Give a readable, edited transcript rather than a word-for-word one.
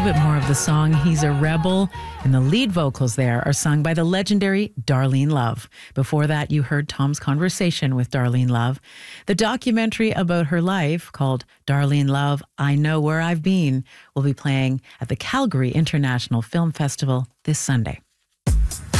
bit more of the song He's a Rebel, and the lead vocals there are sung by the legendary Darlene Love. Before that, you heard Tom's conversation with Darlene Love. The documentary about her life, called Darlene Love, I Know Where I've Been, will be playing at the Calgary International Film Festival this Sunday.